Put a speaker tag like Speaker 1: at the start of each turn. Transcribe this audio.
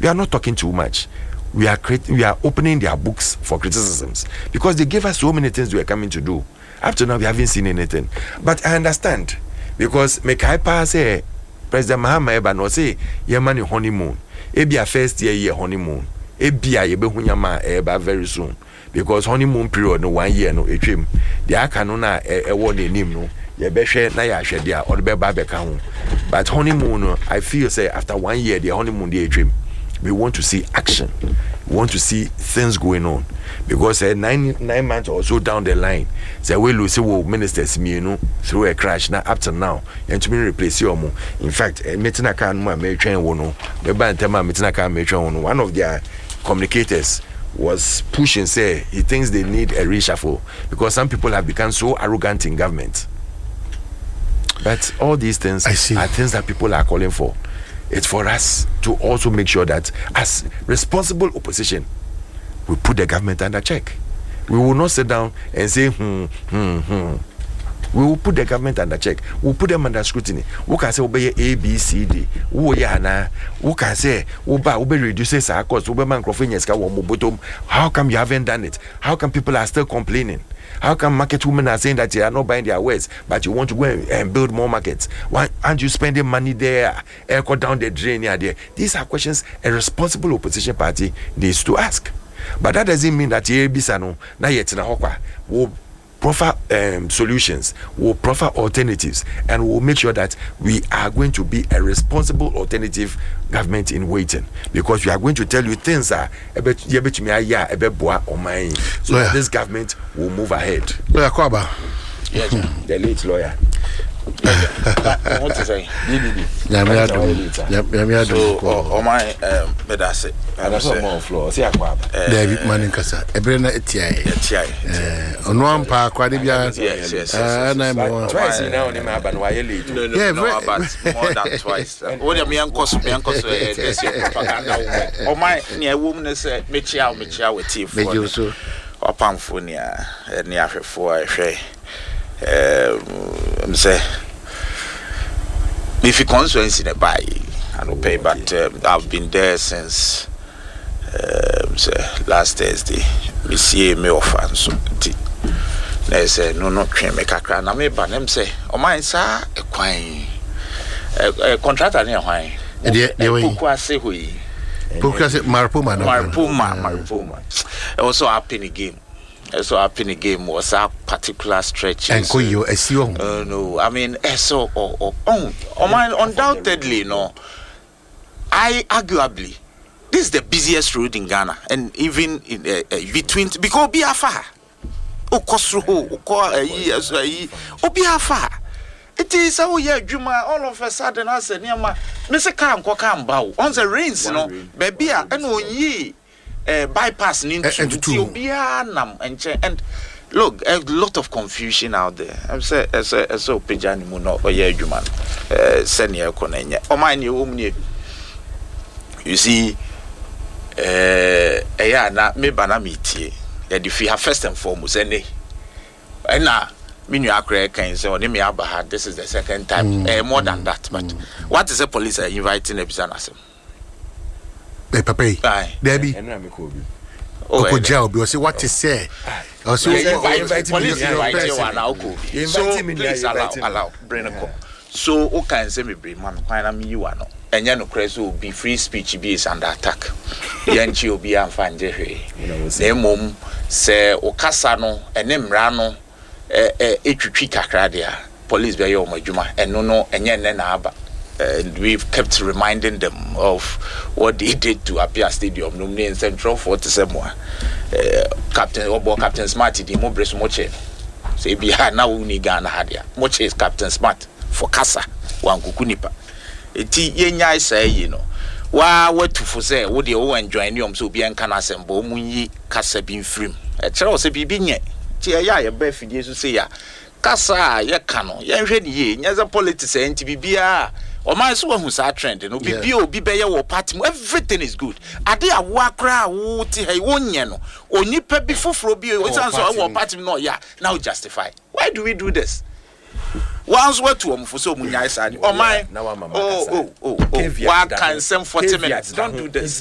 Speaker 1: we are not talking too much. We are opening their books for criticisms because they gave us so many things we are coming to do. Up to now, we haven't seen anything. But I understand because Mekaipa say President Mahama Eba no say Yemani honeymoon. Ebia first year honeymoon. Ebia yebehunyama Eba very soon because honeymoon period no 1 year no etwem. The aka no na ewo ne nim no yebehwe na ya hwe dia odbeba beka ho. But honeymoon I feel say after 1 year the honeymoon dey etwem. We want to see action. We want to see things going on because 9 months or so down the line, say we lose ministers through a crash. Now up to now, and to me replace you. In fact, one of their communicators was pushing, say he thinks they need a reshuffle because some people have become so arrogant in government. But all these things are things that people are calling for. It's for us to also make sure that as responsible opposition, we put the government under check. We will not sit down and say, We will put the government under check. We'll put them under scrutiny. We can say, obey A, B, C, D. We can say, reduces our cost. How come you haven't done it? How come people are still complaining? How come market women are saying that they are not buying their wares, but you want to go and build more markets? Why aren't you spending money there? Cut down the drain here there. These are questions a responsible opposition party needs to ask. But that doesn't mean that Bisano na yet na hokwa will proffer solutions, will proffer alternatives, and will make sure that we are going to be a responsible alternative government in waiting, because we are going to tell you things are so that this government will move ahead.
Speaker 2: Lawyer Kwaba.
Speaker 1: The late lawyer.
Speaker 3: What to say? So, my medase.
Speaker 1: And also more floor. See Akwaba.
Speaker 2: David Maninkasa. Ebrena Etiai. On pa kwade bia.
Speaker 3: Yes.
Speaker 1: Twice now on my ban why late.
Speaker 3: No, but more than twice. What am I cause this propaganda. Oh my near woman say mechia with tea for. Or pamfonia near for say if you constituency in a buy I don't pay, but I've been there since last Thursday. We see me offer and so they say no train make a crown. I may ban them say oh my sir a quine a contractor near wine say we Marpuma also up in the game. So up in the game was a particular stretch.
Speaker 2: And you
Speaker 3: no, I mean undoubtedly no. I arguably this is the busiest road in Ghana, and even in between because Biafra, Biafra. It is Juma all of a sudden I said Mr. Kam bow on the rains, baby, and ye. Bypass into and look, a lot of confusion out there. I'm saying, so Pejani Muno or Yejuman, Senior Konenya. Oh, my new you see, na me banamiti, if you have first and foremost, and now, Minuakre can say, on Abaha, this is the second time, more than that. But what is the police inviting a business?
Speaker 2: Papa, Debbie, jail because what to say. Also,
Speaker 3: police allow bring a call. So, who can say me bring man? Quite a me you are no. And you know, Chris will be free speech be is under attack. Yanchi will be unfine. They mum say Okasano and Nemrano, Kakradia, police by your majuma, and no, and yen aba. We've kept reminding them of what they did to Apia Stadium, Numni and Central 47. Captain Smart, the Mobres Moche. Say, behind now, Ghana Hadia. Moche is Captain Smart for Casa, one Kukunipa. Yenya say, you know, what to for say, what the old join you so be and can assemble Munyi Casa being free. A Charles Bibine, Tia, a breath, Jesus say, Casa, ya cano, yan ready, as a politics and TBBA. Or my so who's our trend, and be better party, everything is good. I did a wakra, woody, a one yano, or nipper before Frobio, it's also our party, no, yeah, now justify. Why do we do this? Once what to for so many eyes, oh my, why can't some 40 minutes? Don't do this.